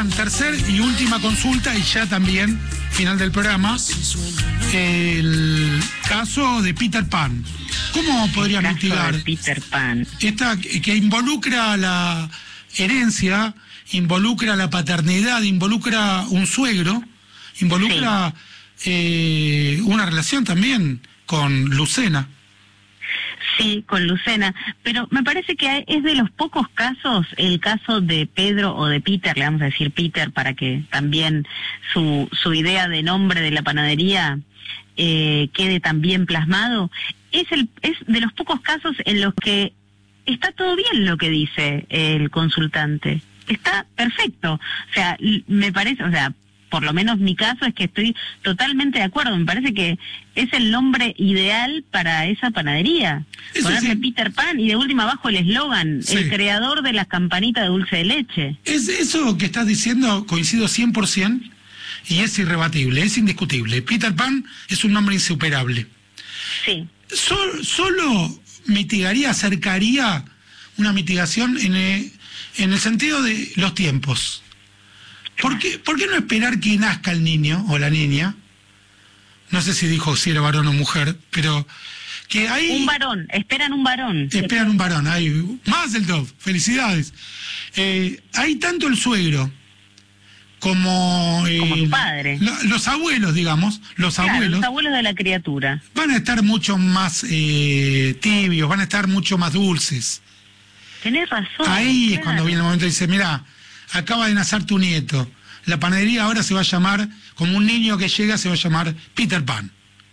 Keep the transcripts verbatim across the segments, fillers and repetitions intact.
Marian, tercer y última consulta y ya también final del programa. El caso de Peter Pan. ¿Cómo podría el caso mitigar de Peter Pan? Esta que involucra la herencia, involucra la paternidad, involucra un suegro, involucra sí. eh, una relación también con Lucena. Sí, con Lucena, pero me parece que es de los pocos casos, el caso de Pedro o de Peter, le vamos a decir Peter para que también su, su idea de nombre de la panadería eh, quede también plasmado, es, el, es de los pocos casos en los que está todo bien lo que dice el consultante, está perfecto, o sea, me parece, o sea, por lo menos mi caso es que estoy totalmente de acuerdo, me parece que es el nombre ideal para esa panadería. Eso ponerle sí. Peter Pan y de última abajo el eslogan, sí. el creador de las campanitas de dulce de leche. Es eso que estás diciendo, coincido cien por ciento y es irrebatible, es indiscutible. Peter Pan es un nombre insuperable. Sí. Sol, solo mitigaría, acercaría una mitigación en el, en el sentido de los tiempos. ¿Por qué, ¿Por qué no esperar que nazca el niño o la niña? No sé si dijo si era varón o mujer, pero que hay... Un varón, esperan un varón. Esperan un varón, hay más del top, felicidades. Eh, hay tanto el suegro como... Eh, como tu padre. Lo, los abuelos, digamos, los claro, abuelos... los abuelos de la criatura. Van a estar mucho más eh, tibios, van a estar mucho más dulces. Tenés razón. Ahí claro. es cuando viene el momento y dice, mira... acaba de nacer tu nieto. La panadería ahora se va a llamar, como un niño que llega, se va a llamar Peter Pan.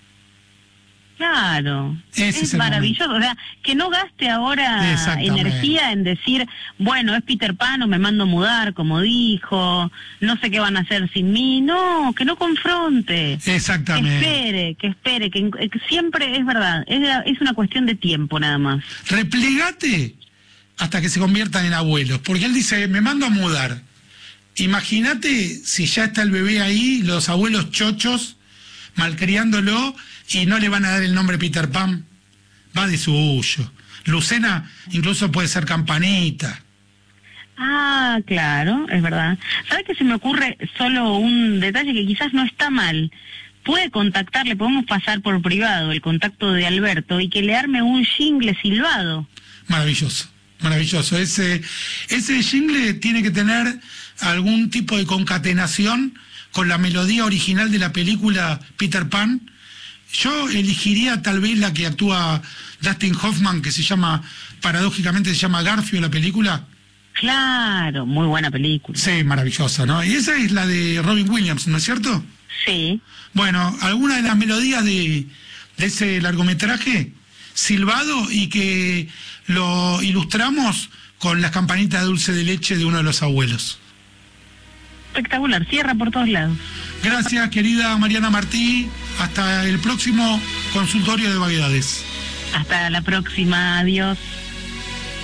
Claro, Ese es, es el maravilloso. momento. O sea, que no gaste ahora energía en decir, bueno, es Peter Pan o me mando a mudar, como dijo, no sé qué van a hacer sin mí. No, que no confronte. Exactamente. Que espere, que espere, que, que siempre es verdad, es, es una cuestión de tiempo nada más. Replegate hasta que se conviertan en abuelos, porque él dice, me mando a mudar. Imagínate si ya está el bebé ahí, los abuelos chochos, malcriándolo, y no le van a dar el nombre Peter Pan, va de suyo. Lucena incluso puede ser Campanita. Ah, claro, es verdad. ¿Sabes que se me ocurre solo un detalle que quizás no está mal? Puede contactarle, podemos pasar por privado el contacto de Alberto y que le arme un jingle silbado. Maravilloso. Maravilloso. Ese, ese jingle tiene que tener algún tipo de concatenación con la melodía original de la película Peter Pan. Yo elegiría tal vez la que actúa Dustin Hoffman, que se llama, paradójicamente se llama Garfio la película. Claro, muy buena película. Sí, maravillosa, ¿no? Y esa es la de Robin Williams, ¿no es cierto? Sí. Bueno, alguna de las melodías de, de ese largometraje, silbado, y que lo ilustramos con las campanitas de dulce de leche de uno de los abuelos. Espectacular, cierra por todos lados. Gracias, querida Mariana Martí. Hasta el próximo consultorio de vaguedades. Hasta la próxima, adiós.